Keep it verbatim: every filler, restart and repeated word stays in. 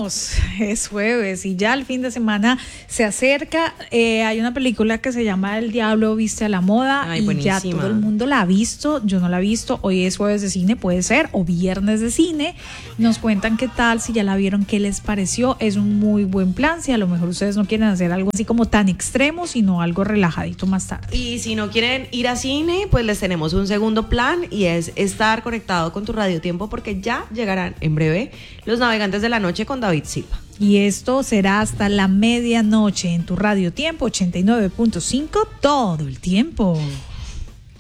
vamos, es jueves y ya el fin de semana se acerca. Eh, hay una película que se llama El Diablo Viste a la Moda. Ay, y buenísima. ya todo el mundo la ha visto. Yo no la he visto. Hoy es jueves de cine, puede ser, o viernes de cine. Nos cuentan qué tal, si ya la vieron, qué les pareció. Es un muy buen plan. Si a lo mejor ustedes no quieren hacer algo así como tan extremo, sino algo relajadito más tarde. Y si no quieren ir a cine, pues les tenemos un segundo plan y es estar conectado con tu Radio Tiempo, porque ya llegarán en breve Los Navegantes de la Noche con David Silva. Y esto será hasta la medianoche en tu Radio Tiempo ochenta y nueve punto cinco todo el tiempo.